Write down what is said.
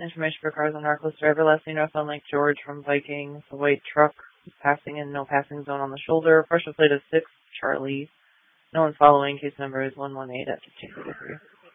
Information for cars on Arkless driver. Last seen off on Lake George from Vikings. A white truck passing in no passing zone on the shoulder. Partial plate of 6 Charlie. No one following. Case number is 118 at 1533.